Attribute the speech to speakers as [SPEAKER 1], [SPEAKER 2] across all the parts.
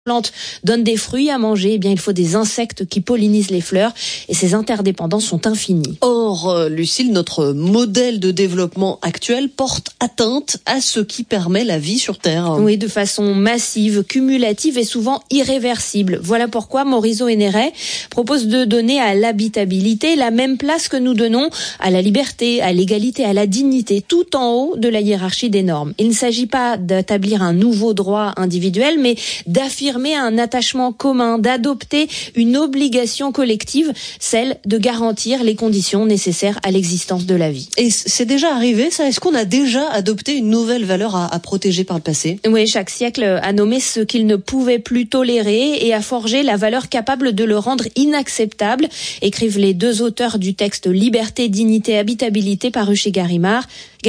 [SPEAKER 1] plante donne des fruits à manger, eh bien il faut des insectes qui pollinisent les fleurs et ces interdépendances sont infinies.
[SPEAKER 2] Or, Lucille, notre modèle de développement actuel porte atteinte à ce qui permet la vie sur Terre.
[SPEAKER 1] Oui, de façon massive, cumulative et souvent irréversible. Voilà pourquoi Maurizio Enere propose de donner à l'habitabilité la même place que nous donnons à la liberté, à l'égalité, à la dignité, tout en haut de la hiérarchie des normes. Il ne s'agit pas d'établir un nouveau droit individuel, mais d'affirmer un attachement commun, d'adopter une obligation collective, celle de garantir les conditions nécessaires à l'existence de la vie.
[SPEAKER 2] Et c'est déjà arrivé, ça? Est-ce qu'on a déjà adopté une nouvelle valeur à protéger par le passé?
[SPEAKER 1] Oui, chaque siècle a nommé ce qu'il ne pouvait plus tolérer et a forgé la valeur capable de le rendre inacceptable, écrivent les deux auteurs du texte Liberté, dignité, habitabilité paru chez Gallimard,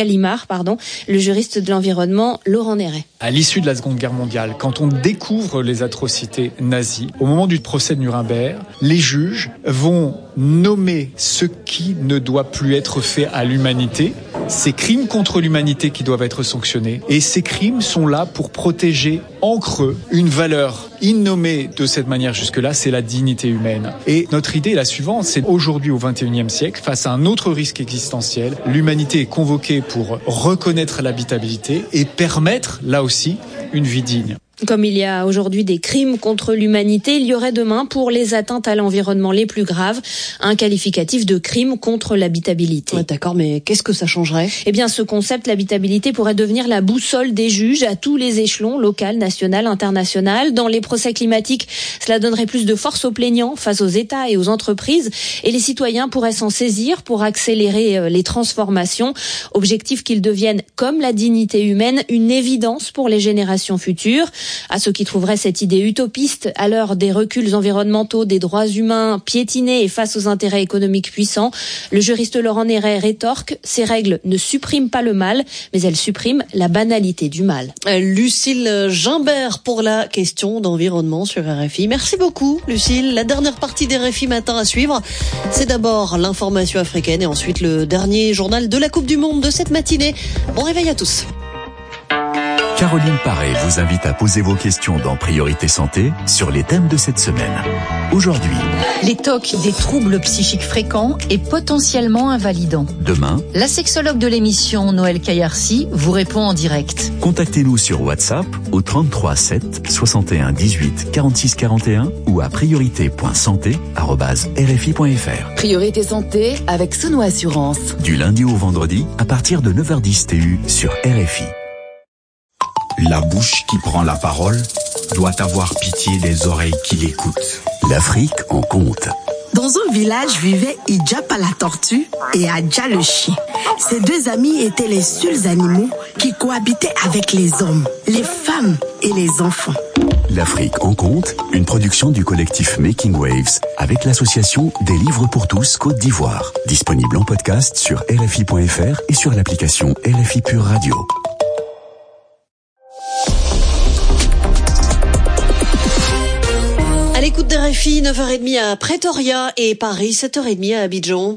[SPEAKER 1] le juriste de l'environnement Laurent Néret.
[SPEAKER 3] À l'issue de la Seconde Guerre mondiale, quand on découvre les atrocités nazies, au moment du procès de Nuremberg, les juges vont nommer ce qui ne doit plus être fait à l'humanité, ces crimes contre l'humanité qui doivent être sanctionnés. Et ces crimes sont là pour protéger en creux une valeur innommée de cette manière jusque-là, c'est la dignité humaine. Et notre idée est la suivante, c'est aujourd'hui au XXIe siècle, face à un autre risque existentiel, l'humanité est convoquée pour reconnaître l'habitabilité et permettre, là aussi, une vie digne.
[SPEAKER 1] Comme il y a aujourd'hui des crimes contre l'humanité, il y aurait demain, pour les atteintes à l'environnement les plus graves, un qualificatif de crime contre l'habitabilité.
[SPEAKER 2] Ouais, d'accord, mais qu'est-ce que ça changerait?
[SPEAKER 1] Eh bien, ce concept, l'habitabilité, pourrait devenir la boussole des juges à tous les échelons, local, national, international. Dans les procès climatiques, cela donnerait plus de force aux plaignants face aux États et aux entreprises. Et les citoyens pourraient s'en saisir pour accélérer les transformations. Objectif qu'ils deviennent, comme la dignité humaine, une évidence pour les générations futures. À ceux qui trouveraient cette idée utopiste à l'heure des reculs environnementaux, des droits humains piétinés et face aux intérêts économiques puissants, le juriste Laurent Néret rétorque « Ces règles ne suppriment pas le mal, mais elles suppriment la banalité du mal ».
[SPEAKER 2] Lucille Gimbert pour la question d'environnement sur RFI. Merci beaucoup, Lucille. La dernière partie d'RFI Matin à suivre, c'est d'abord l'information africaine et ensuite le dernier journal de la Coupe du Monde de cette matinée. Bon réveil à tous.
[SPEAKER 4] Caroline Paré vous invite à poser vos questions dans Priorité Santé sur les thèmes de cette semaine. Aujourd'hui,
[SPEAKER 5] les TOC, des troubles psychiques fréquents et potentiellement invalidants.
[SPEAKER 4] Demain,
[SPEAKER 5] la sexologue de l'émission Noël Kayarsi vous répond en direct.
[SPEAKER 4] Contactez-nous sur WhatsApp au 33 7 61 18 46 41 ou à priorité.santé@rfi.fr.
[SPEAKER 6] Priorité Santé avec Sono Assurance.
[SPEAKER 4] Du lundi au vendredi à partir de 9h10 TU sur RFI.
[SPEAKER 7] La bouche qui prend la parole doit avoir pitié des oreilles qui l'écoutent.
[SPEAKER 4] L'Afrique en compte.
[SPEAKER 8] Dans un village vivaient Idjapa la tortue et Adja le chien. Ces deux amis étaient les seuls animaux qui cohabitaient avec les hommes, les femmes et les enfants.
[SPEAKER 4] L'Afrique en compte, une production du collectif Making Waves avec l'association des livres pour tous Côte d'Ivoire. Disponible en podcast sur RFI.fr et sur l'application RFI Pure Radio.
[SPEAKER 2] À l'écoute d'RFI, 9h30 à Pretoria et Paris, 7h30 à Abidjan.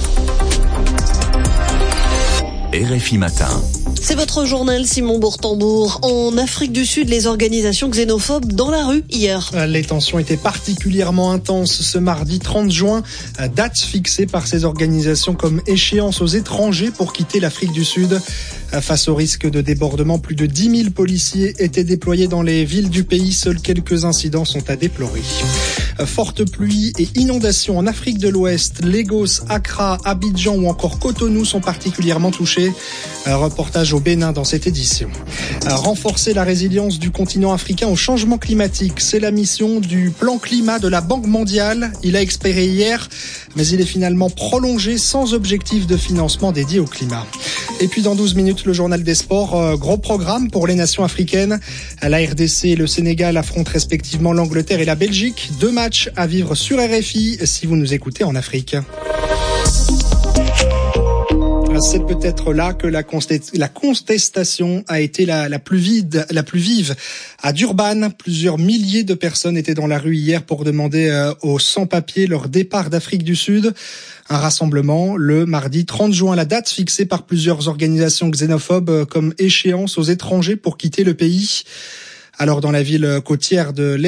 [SPEAKER 4] RFI Matin.
[SPEAKER 2] C'est votre journal Simon Bourtambour. En Afrique du Sud, les organisations xénophobes dans la rue hier.
[SPEAKER 9] Les tensions étaient particulièrement intenses ce mardi 30 juin. Date fixée par ces organisations comme échéance aux étrangers pour quitter l'Afrique du Sud. Face au risque de débordement, plus de 10 000 policiers étaient déployés dans les villes du pays. Seuls quelques incidents sont à déplorer. Fortes pluies et inondations en Afrique de l'Ouest. Lagos, Accra, Abidjan ou encore Cotonou sont particulièrement touchés. Reportage au Bénin dans cette édition. Renforcer la résilience du continent africain au changement climatique. C'est la mission du plan climat de la Banque mondiale. Il a expiré hier, mais il est finalement prolongé sans objectif de financement dédié au climat. Et puis dans 12 minutes, le journal des sports. Gros programme pour les nations africaines. La RDC et le Sénégal affrontent respectivement l'Angleterre et la Belgique. 2 matchs à vivre sur RFI si vous nous écoutez en Afrique. C'est peut-être là que la contestation a été la plus vive. À Durban, plusieurs milliers de personnes étaient dans la rue hier pour demander aux sans-papiers leur départ d'Afrique du Sud. Un rassemblement le mardi 30 juin, la date fixée par plusieurs organisations xénophobes comme échéance aux étrangers pour quitter le pays. Alors dans la ville côtière de